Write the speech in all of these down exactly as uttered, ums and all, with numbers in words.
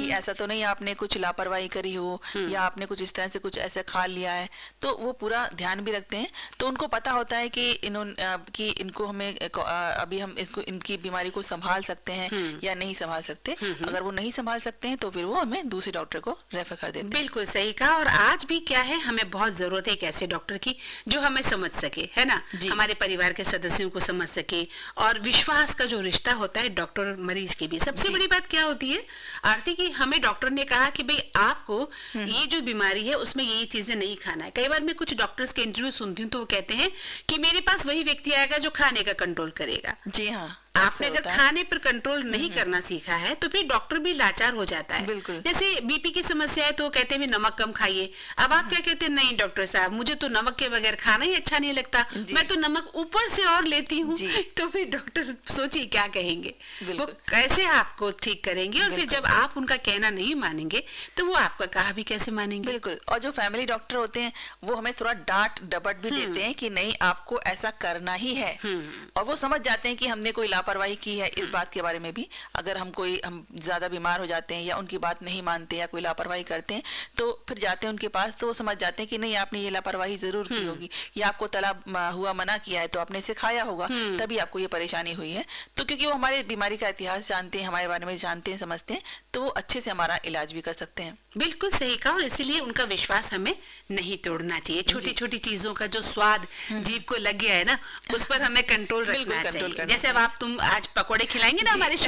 ऐसा तो नहीं आपने कुछ लापरवाही करी हो या आपने कुछ इस तरह से कुछ ऐसे खा लिया है, तो वो पूरा ध्यान भी रखते हैं। तो उनको पता होता है कि इन्होंने कि इनको हमें अभी हम इसको इनकी बीमारी को संभाल सकते हैं या नहीं संभाल सकते। अगर वो नहीं संभाल सकते हैं तो फिर वो हमें दूसरे डॉक्टर को रेफर कर देते हैं। बिल्कुल सही कहा। और आज भी क्या है, हमें बहुत जरूरत है एक ऐसे डॉक्टर की जो हमें समझ सके, है ना, हमारे परिवार के सदस्यों को समझ सके। और विश्वास का जो रिश्ता होता है डॉक्टर मरीज के भी, सबसे बड़ी बात क्या होती है आरती की, हमें डॉक्टर ने कहा कि भाई आपको ये जो बीमारी है उसमें ये चीजें नहीं खाना है। कई बार मैं कुछ डॉक्टर्स के इंटरव्यू सुनती हूँ तो वो कहते हैं कि मेरे पास वही व्यक्ति आएगा जो खाने का कंट्रोल करेगा। जी हाँ, आपने अगर खाने पर कंट्रोल नहीं करना सीखा है तो फिर डॉक्टर भी लाचार हो जाता है। जैसे बीपी की समस्या है तो कहते हैं नमक कम खाइए। अब आप क्या कहते हैं, नहीं डॉक्टर साहब मुझे तो नमक के बगैर खाना ही अच्छा नहीं लगता, मैं तो नमक ऊपर से और लेती हूँ। तो फिर डॉक्टर सोचिए क्या कहेंगे, वो कैसे आपको ठीक करेंगे। और फिर जब आप उनका कहना नहीं मानेंगे तो वो आपका कहा भी कैसे मानेंगे। बिल्कुल। और जो फैमिली डॉक्टर होते हैं वो हमें थोड़ा डांट डपट भी देते हैं कि नहीं आपको ऐसा करना ही है, और वो समझ जाते हैं कि हमने कोई लापरवाही की है। इस बात के बारे में भी अगर हम कोई हम ज्यादा बीमार हो जाते हैं या उनकी बात नहीं मानते या कोई लापरवाही करते हैं तो फिर जाते हैं उनके पास, तो वो समझ जाते हैं कि नहीं आपने ये लापरवाही जरूर की होगी या आपको तला हुआ मना किया है तो आपने इसे खाया होगा तभी आपको ये परेशानी हुई है। तो क्योंकि वो हमारे बीमारी का इतिहास जानते हैं, हमारे बारे में जानते हैं, समझते हैं, तो वो अच्छे से हमारा इलाज भी कर सकते हैं। बिल्कुल सही कहा। और इसीलिए उनका विश्वास हमें नहीं तोड़ना चाहिए। छोटी छोटी चीजों का जो स्वाद जीभ को लग गया है ना, उस पर हमें कंट्रोल रखना चाहिए। जैसे अब आप तुम आज पकोड़े खिलाएंगे ना हमारे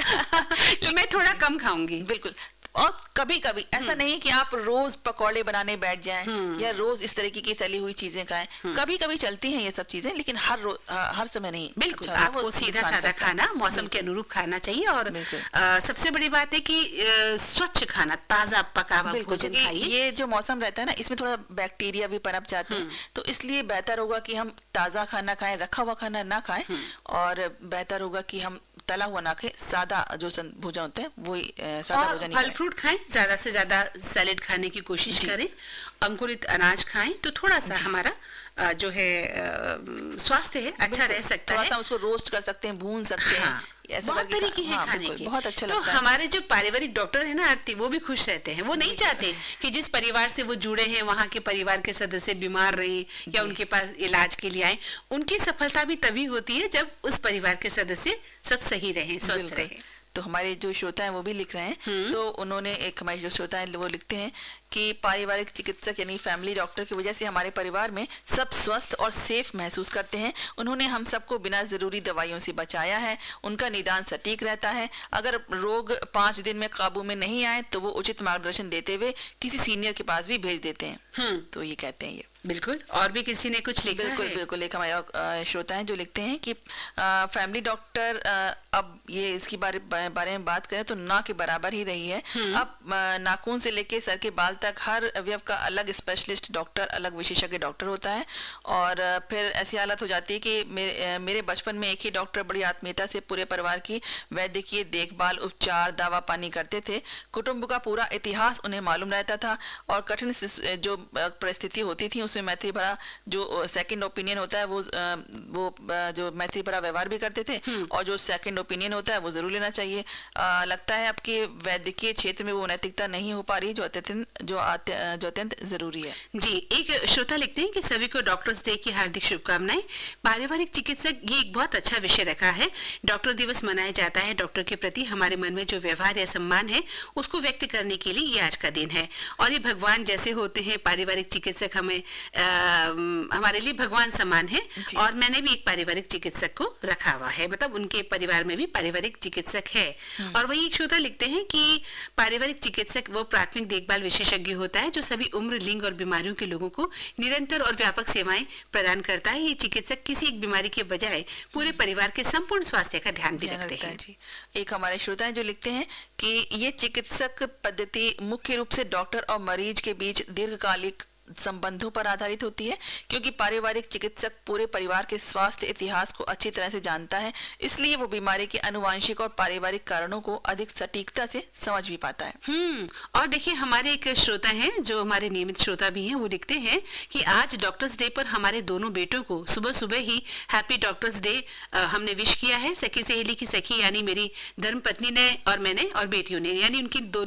शहर तो मैं थोड़ा कम खाऊंगी। बिल्कुल। और कभी कभी ऐसा नहीं कि आप रोज पकौड़े बनाने बैठ जाएं या रोज इस तरीके की तली हुई चीजें खाएं। कभी कभी चलती हैं ये सब चीजें, लेकिन हर रोज हर समय नहीं। बिल्कुल। अच्छा, आपको सीधा साधा खाना, मौसम के अनुरूप खाना चाहिए। और आ, सबसे बड़ी बात है कि आ, स्वच्छ खाना, ताजा पका हुआ भोजन खाइए। ये जो मौसम रहता है ना इसमें थोड़ा बैक्टीरिया भी पनप जाते हैं, तो इसलिए बेहतर होगा कि हम ताजा खाना खाएं, रखा हुआ खाना ना खाएं। और बेहतर होगा कि हम तला हुआ ना खाएं, सादा जो भोजन होते हैं वो सादा भोजन फल फ्रूट खाएं, ज्यादा से ज्यादा सैलेड खाने की कोशिश करें, अंकुरित अनाज खाएं तो थोड़ा सा हमारा जो है स्वास्थ्य है अच्छा रह सकता है। थोड़ा सा उसको रोस्ट कर सकते हैं, भून सकते हैं। ऐसा बहुत तरीके हैं हाँ, खाने के। बहुत अच्छा तो लगता है। हमारे जो पारिवारिक डॉक्टर है ना आरती, वो भी खुश रहते हैं। वो नहीं चाहते कि जिस परिवार से वो जुड़े हैं वहाँ के परिवार के सदस्य बीमार रहे या उनके पास इलाज के लिए आए। उनकी सफलता भी तभी होती है जब उस परिवार के सदस्य सब सही रहे, स्वस्थ रहे। तो हमारे जो श्रोता हैं वो भी लिख रहे हैं, तो उन्होंने एक हमारे जो श्रोता हैं वो लिखते हैं कि पारिवारिक चिकित्सक यानी फैमिली डॉक्टर की वजह से हमारे परिवार में सब स्वस्थ और सेफ महसूस करते हैं। उन्होंने हम सबको बिना जरूरी दवाइयों से बचाया है। उनका निदान सटीक रहता है। अगर रोग पांच दिन में काबू में नहीं आए तो वो उचित मार्गदर्शन देते हुए किसी सीनियर के पास भी भेज देते हैं। तो ये कहते हैं ये बिल्कुल। और भी किसी ने कुछ लिखा बिल्कुल, है? बिल्कुल एक हमारे श्रोता हैं जो लिखते हैं कि आ, फैमिली डॉक्टर आ, अब ये इसकी बारे बारे में बात करें तो ना के बराबर ही रही है। अब नाखून से लेके सर के बाल तक हर अवयव का अलग स्पेशलिस्ट डॉक्टर, अलग विशेषज्ञ डॉक्टर होता है। और फिर ऐसी हालत हो जाती है कि मेरे, मेरे बचपन में एक ही डॉक्टर बड़ी आत्मीयता से पूरे परिवार की वैद्यकीय देखभाल, उपचार, दवा पानी करते थे। कुटुंब का पूरा इतिहास उन्हें मालूम रहता था और कठिन जो परिस्थिति होती थी उसमें मैत्री भरा जो सेकंड ओपिनियन होता है वो वो जो मैत्री भरा व्यवहार भी करते थे। और जो सेकंड ओपिनियन होता है वो जरूर लेना चाहिए। आ, लगता है आपके वैद्यकीय क्षेत्र में वो नैतिकता नहीं हो पा रही जो अत्यंत जो जो अत्यंत जरूरी है। जी, एक श्रोता लिखते हैं कि सभी को डॉक्टर्स डे की हार्दिक शुभकामनाएं। पारिवारिक चिकित्सक ये एक बहुत अच्छा विषय रखा है। डॉक्टर दिवस मनाया जाता है। डॉक्टर के प्रति हमारे मन में जो व्यवहार या सम्मान है उसको व्यक्त करने के लिए ये आज का दिन है। और ये भगवान जैसे होते हैं, पारिवारिक चिकित्सक हमें आ, हमारे लिए भगवान समान है। और मैंने भी एक पारिवारिक चिकित्सक को रखा हुआ है, मतलब उनके परिवार में भी पारिवारिक चिकित्सक है। और वही एक श्रोता लिखते हैं कि पारिवारिक चिकित्सक वो प्राथमिक देखभाल विशेषज्ञ होता है जो सभी उम्र, लिंग और बीमारियों के लोगों को निरंतर और व्यापक सेवाएं प्रदान करता है। ये चिकित्सक किसी एक बीमारी के बजाय पूरे परिवार के संपूर्ण स्वास्थ्य का ध्यान भी रखते हैं। जी, एक हमारे श्रोता हैं जो लिखते हैं कि ये चिकित्सक पद्धति मुख्य रूप से डॉक्टर और मरीज के बीच दीर्घकालिक संबंधों पर आधारित होती है, क्योंकि पारिवारिक चिकित्सक पूरे परिवार के स्वास्थ्य इतिहास को अच्छी तरह से जानता है, इसलिए वो बीमारी के आनुवंशिक और पारिवारिक कारणों को अधिक सटीकता से समझ भी पाता है। हम्म और देखिए हमारे एक श्रोता हैं जो हमारे नियमित श्रोता भी हैं, वो लिखते हैं कि आज डॉक्टर्स डे पर हमारे दोनों बेटों को सुबह सुबह ही हैप्पी डॉक्टर्स डे हमने विश किया है। सखी सहेली की सखी यानी मेरी धर्म पत्नी ने और मैंने और बेटियों ने, यानी उनकी दोनों